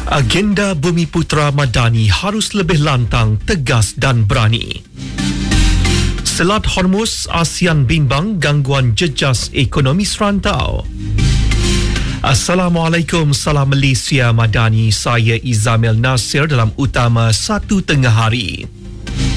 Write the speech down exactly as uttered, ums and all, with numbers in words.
Agenda Bumi Putra Madani harus lebih lantang, tegas dan berani. Selat Hormuz, ASEAN bimbang gangguan jejas ekonomi serantau. Assalamualaikum, salam Malaysia Madani. Saya Izamil Nasir dalam utama satu tengah hari.